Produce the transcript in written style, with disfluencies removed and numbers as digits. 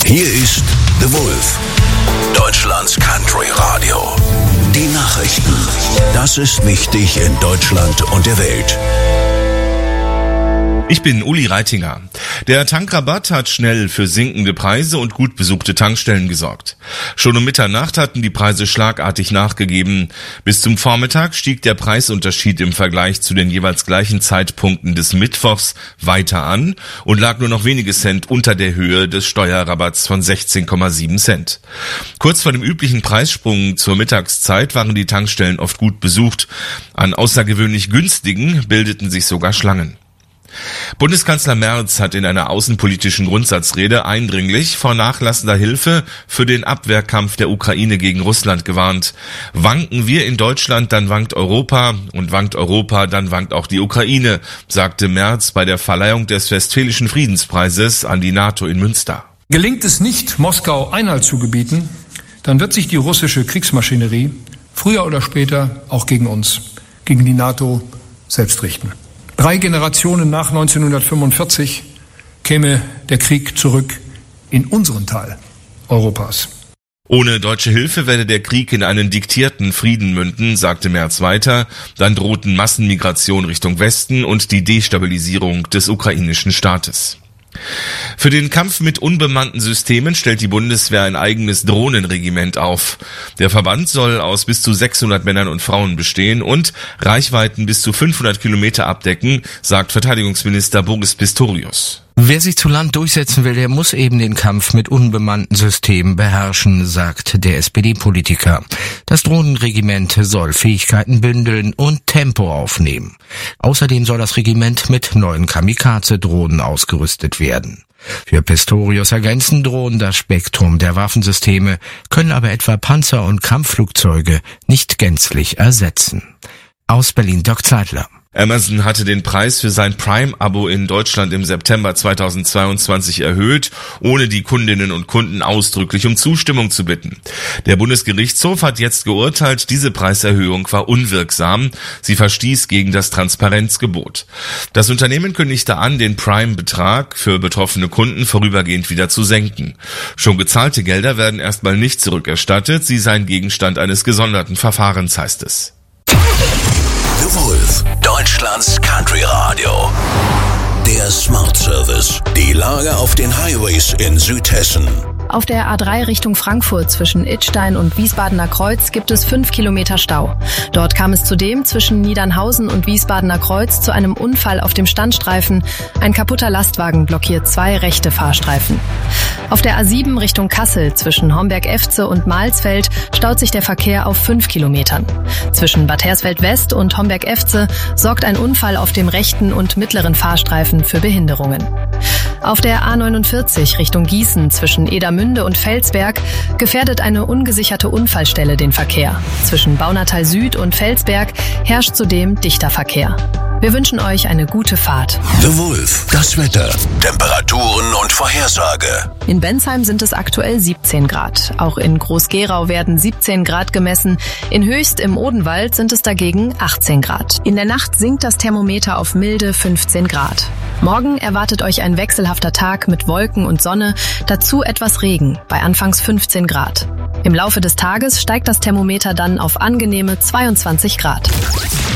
Hier ist The Wolf, Deutschlands Country Radio. Die Nachrichten. Das ist wichtig in Deutschland und der Welt. Ich bin Uli Reitinger. Der Tankrabatt hat schnell für sinkende Preise und gut besuchte Tankstellen gesorgt. Schon um Mitternacht hatten die Preise schlagartig nachgegeben. Bis zum Vormittag stieg der Preisunterschied im Vergleich zu den jeweils gleichen Zeitpunkten des Mittwochs weiter an und lag nur noch wenige Cent unter der Höhe des Steuerrabatts von 16,7 Cent. Kurz vor dem üblichen Preissprung zur Mittagszeit waren die Tankstellen oft gut besucht. An außergewöhnlich günstigen bildeten sich sogar Schlangen. Bundeskanzler Merz hat in einer außenpolitischen Grundsatzrede eindringlich vor nachlassender Hilfe für den Abwehrkampf der Ukraine gegen Russland gewarnt. Wanken wir in Deutschland, dann wankt Europa, und wankt Europa, dann wankt auch die Ukraine, sagte Merz bei der Verleihung des Westfälischen Friedenspreises an die NATO in Münster. Gelingt es nicht, Moskau Einhalt zu gebieten, dann wird sich die russische Kriegsmaschinerie früher oder später auch gegen uns, gegen die NATO selbst richten. 3 Generationen nach 1945 käme der Krieg zurück in unseren Teil Europas. Ohne deutsche Hilfe werde der Krieg in einen diktierten Frieden münden, sagte Merz weiter. Dann drohten Massenmigration Richtung Westen und die Destabilisierung des ukrainischen Staates. Für den Kampf mit unbemannten Systemen stellt die Bundeswehr ein eigenes Drohnenregiment auf. Der Verband soll aus bis zu 600 Männern und Frauen bestehen und Reichweiten bis zu 500 Kilometer abdecken, sagt Verteidigungsminister Boris Pistorius. Wer sich zu Land durchsetzen will, der muss eben den Kampf mit unbemannten Systemen beherrschen, sagt der SPD-Politiker. Das Drohnenregiment soll Fähigkeiten bündeln und Tempo aufnehmen. Außerdem soll das Regiment mit neuen Kamikaze-Drohnen ausgerüstet werden. Für Pistorius ergänzen Drohnen das Spektrum der Waffensysteme, können aber etwa Panzer und Kampfflugzeuge nicht gänzlich ersetzen. Aus Berlin, Dirk Zeitler. Amazon hatte den Preis für sein Prime-Abo in Deutschland im September 2022 erhöht, ohne die Kundinnen und Kunden ausdrücklich um Zustimmung zu bitten. Der Bundesgerichtshof hat jetzt geurteilt, diese Preiserhöhung war unwirksam. Sie verstieß gegen das Transparenzgebot. Das Unternehmen kündigte an, den Prime-Betrag für betroffene Kunden vorübergehend wieder zu senken. Schon gezahlte Gelder werden erstmal nicht zurückerstattet. Sie seien Gegenstand eines gesonderten Verfahrens, heißt es. The Wolf, Deutschlands Country Radio. Der Smart Service. Die Lage auf den Highways in Südhessen. Auf der A3 Richtung Frankfurt zwischen Idstein und Wiesbadener Kreuz gibt es 5 Kilometer Stau. Dort kam es zudem zwischen Niedernhausen und Wiesbadener Kreuz zu einem Unfall auf dem Standstreifen. Ein kaputter Lastwagen blockiert 2 rechte Fahrstreifen. Auf der A7 Richtung Kassel zwischen Homberg-Efze und Mahlsfeld staut sich der Verkehr auf 5 Kilometern. Zwischen Bad Hersfeld-West und Homberg-Efze sorgt ein Unfall auf dem rechten und mittleren Fahrstreifen für Behinderungen. Auf der A49 Richtung Gießen zwischen Edermünde und Felsberg gefährdet eine ungesicherte Unfallstelle den Verkehr. Zwischen Baunatal Süd und Felsberg herrscht zudem dichter Verkehr. Wir wünschen euch eine gute Fahrt. The Wolf, das Wetter, Temperaturen und Vorhersage. In Bensheim sind es aktuell 17 Grad. Auch in Groß-Gerau werden 17 Grad gemessen. In Höchst im Odenwald sind es dagegen 18 Grad. In der Nacht sinkt das Thermometer auf milde 15 Grad. Morgen erwartet euch ein wechselhafter Tag mit Wolken und Sonne, dazu etwas Regen, bei anfangs 15 Grad. Im Laufe des Tages steigt das Thermometer dann auf angenehme 22 Grad.